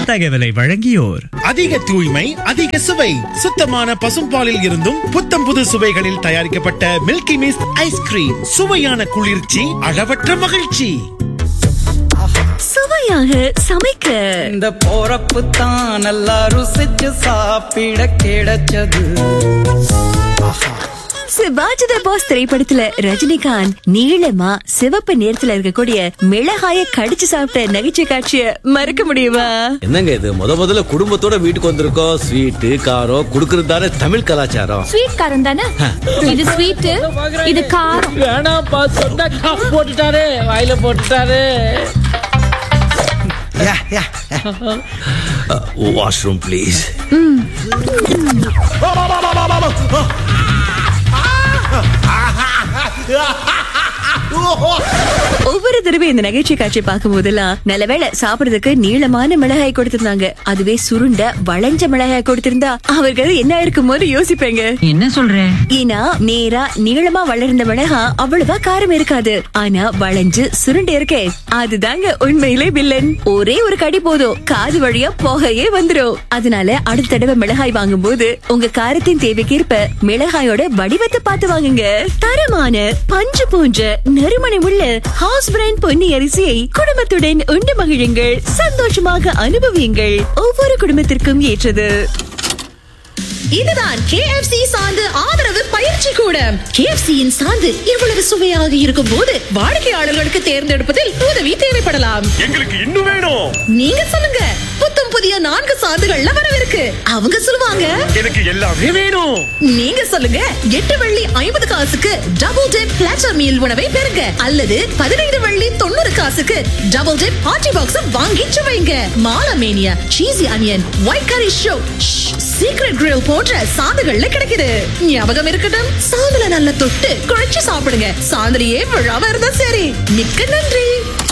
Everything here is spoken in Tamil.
தகவலை வழங்கியோர் அதிக தூய்மை அதிக சுவை சுத்தமான பசும்பாலில் இருந்தும் புத்தம் புது சுவைகளில் தயாரிக்கப்பட்ட மில்கி மிஸ்ட் ஐஸ்கிரீம். சுவையான குளிர்ச்சி, அளவற்ற மகிழ்ச்சி. சுவையாக சமைக்க இந்த போறப்பு தான் நல்லா ருசிச்சு சாப்பிட கிடைச்சது. சிவாஜி பாஸ் திரைப்படத்துல ரஜினிகாந்த் நீளமா சிவப்பு நேரத்துல இருக்கக்கூடிய மிளகாய கடிச்சு சாப்பிட்ட நகைச்சுவை காட்சிய மறக்க முடியுமா? என்னங்க இது முதல்ல குடும்பத்தோட வீட்டுக்கு வந்திருக்கோம். ஸ்வீட் காரம் குடுக்கறது தானே தமிழ் கலாச்சாரம். ஸ்வீட் காரம் தானே இது. ஸ்வீட் இது காரம். வேணாப்பா சொன்னா போட்டுட்டாரு, வாயில போட்டுட்டாரு. Washroom please. ஒவ்வொரு தடவை இந்த நகைச்சுவை காட்சி பார்க்கும் போதெல்லாம் நல்லவேளை சாப்பிடுறதுக்கு நீளமான மிளகாய் கொடுத்திருந்தாங்க, அதுவே சுருண்ட வளைஞ்ச மிளகாய் கொடுத்திருந்தா அவர்கள் என்ன இருக்குமோது யோசிப்பேங்க. என்ன சொல்றேன்? ஏன்னா நேரா நீளமா வளர்ந்த மிளகா அவ்வளவா காரம் இருக்காது, ஆனா வளைஞ்சு சுருண்டு இருக்கே அதுதாங்க உண்மையிலே வில்லன். ஒரே ஒரு கடி போதும் காது வழியா புகையே வந்துரும். அதனால அடுத்த தடவை மிளகாய் வாங்கும் போது உங்க காரத்தின் தேவைக்கேற்ப மிளகாயோட வடிவத்தை பார்த்து வாங்குங்க. தரமான பஞ்சு போன்ற நறுமணம் உள்ள ஹவுஸ் பிராண்ட் பொன்னி அரிசியை குடும்பத்துடன் உண்டு மகிழுங்கள், சந்தோஷமாக அனுபவியுங்கள். ஒவ்வொரு குடும்பத்திற்கும் ஏற்றது. இதுதான் KFC சாந்து ஆதரவு பயிற்சி கூடம். KFC-யின் சாந்து இவ்வளவு சுவையாக இருக்கும் போது வாடிக்கையாளர்களுக்கு தேர்ந்தெடுப்பதில் உதவி தேவைப்படலாம். எங்களுக்கு இன்னும் வேணும். நீங்க சொல்லுங்க. புத்தம் புதிய 4 சாந்துகள்ல வரவிருக்கு. அவங்க சொல்லுவாங்க எனக்கு எல்லாமே வேணும். நீங்க சொல்லுங்க. 8 வெள்ளி 50 காசுக்கு டபுள் டிப் பிளாட்டர் மீல் உணவை பெறுங்க, அல்லது 15 வெள்ளி 90 காசுக்கு டபுள் டிப் பார்ட்டி பாக்ஸ் வாங்கி சுவைங்க. மாலமேனியா, சீசி அனியன், ஒயிட் கரி ஷோ, சீக்ரெட் கிரில் போன்ற சாந்துகள்ல கிடைக்குது. ஞாபகம் இருக்கட்டும், சாந்துல நல்ல தொட்டு குழைச்சு சாப்பிடுங்க. சாந்துலயே விழாம இருந்தா சரி. மிக்க நன்றி.